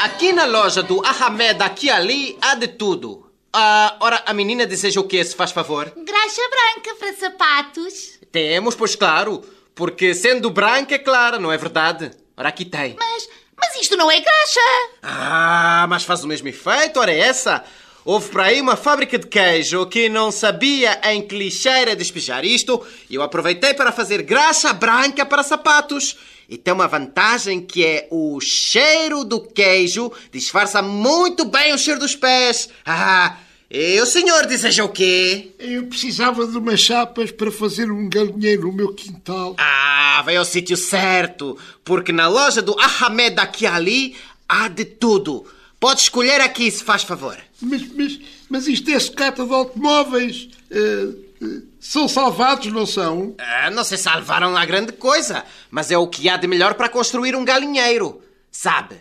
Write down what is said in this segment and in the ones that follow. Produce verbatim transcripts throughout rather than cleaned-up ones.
aqui na loja do Ahmed aqui ali há de tudo. Ah, ora, a menina deseja o quê, se faz favor? Graxa branca para sapatos. Temos, pois claro. Porque sendo branca é clara, não é verdade? Ora, aqui tem. Mas, mas isto não é graxa. Ah, mas faz o mesmo efeito, ora é essa. Houve para aí uma fábrica de queijo que não sabia em que lixeira despejar isto e eu aproveitei para fazer graxa branca para sapatos. E tem uma vantagem que é o cheiro do queijo disfarça muito bem o cheiro dos pés. Ah, e o senhor deseja o quê? Eu precisava de umas chapas para fazer um galinheiro no meu quintal. Ah, veio ao sítio certo, porque na loja do Ahmed aqui ali há de tudo. Pode escolher aqui, se faz favor. Mas, mas, mas isto é sucata de automóveis. Uh, uh, são salvados, não são? Ah, não se salvaram lá grande coisa, mas é o que há de melhor para construir um galinheiro. Sabe,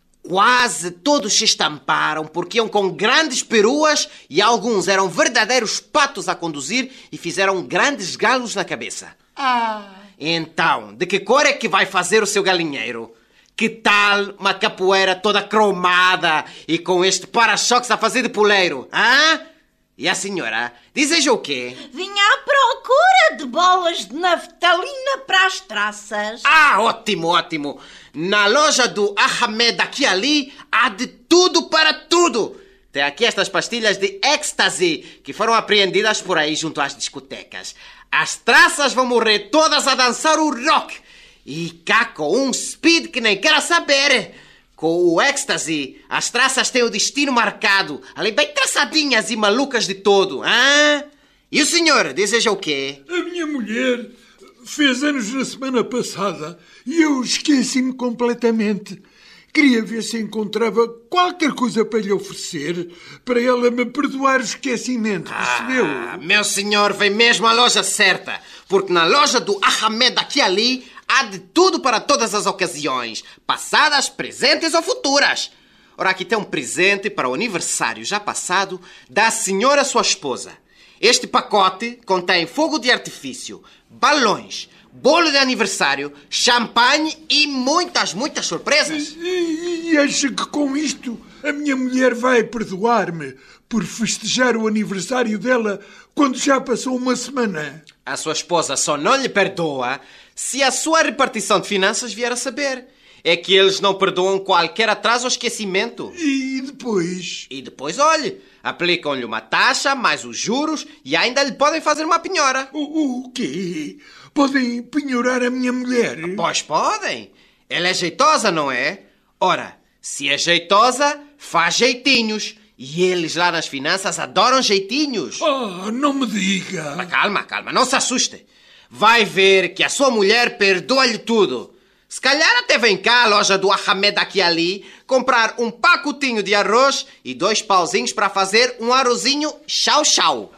quase todos se estamparam porque iam com grandes peruas e alguns eram verdadeiros patos a conduzir e fizeram grandes galos na cabeça. Ah. Então, de que cor é que vai fazer o seu galinheiro? Que tal uma capoeira toda cromada e com este para-choques a fazer de poleiro? Hã? E a senhora? Deseja o quê? Vinha à procura de bolas de naftalina para as traças. Ah, ótimo, ótimo. Na loja do Ahmed aqui ali há de tudo para tudo. Tem aqui estas pastilhas de ecstasy que foram apreendidas por aí junto às discotecas. As traças vão morrer todas a dançar o rock. E cá com um speed que nem quero saber. Com o ecstasy, as traças têm o destino marcado. Ali bem traçadinhas e malucas de todo. Ah? E o senhor deseja o quê? A minha mulher fez anos na semana passada e eu esqueci-me completamente. Queria ver se encontrava qualquer coisa para lhe oferecer, para ela me perdoar o esquecimento, percebeu? Ah, meu senhor, vem mesmo à loja certa. Porque na loja do Ahmed aqui ali há de tudo para todas as ocasiões. Passadas, presentes ou futuras. Ora, aqui tem um presente para o aniversário já passado da senhora sua esposa. Este pacote contém fogo de artifício, balões, bolo de aniversário, champanhe e muitas, muitas surpresas. E, e acha que com isto a minha mulher vai perdoar-me por festejar o aniversário dela quando já passou uma semana? A sua esposa só não lhe perdoa se a sua repartição de finanças vier a saber. É que eles não perdoam qualquer atraso ou esquecimento. E depois? E depois, olhe, aplicam-lhe uma taxa, mais os juros e ainda lhe podem fazer uma penhora. O, o quê? Podem penhorar a minha mulher? Pois podem. Ela é jeitosa, não é? Ora, se é jeitosa, faz jeitinhos. E eles lá nas finanças adoram jeitinhos. Ah, não me diga. Mas calma, calma, não se assuste. Vai ver que a sua mulher perdoa-lhe tudo. Se calhar até vem cá à loja do Ahmed aqui ali comprar um pacotinho de arroz e dois pauzinhos para fazer um arrozinho chau-chau.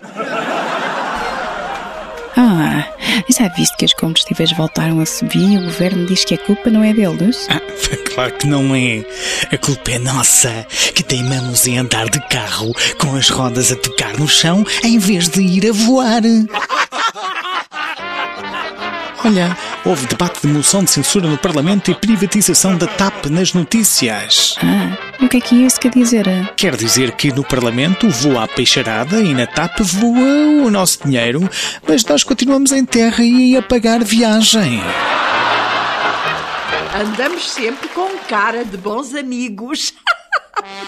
Ah, já viste que os combustíveis voltaram a subir e o governo diz que a culpa não é deles? Ah, claro que não é. A culpa é nossa, que teimamos em andar de carro com as rodas a tocar no chão em vez de ir a voar. Olha, houve debate de moção de censura no Parlamento e privatização da T A P nas notícias. Ah, o que é que isso quer dizer? Quer dizer que no Parlamento voa a peixarada e na T A P voa o nosso dinheiro, mas nós continuamos em terra e a pagar viagem. Andamos sempre com cara de bons amigos.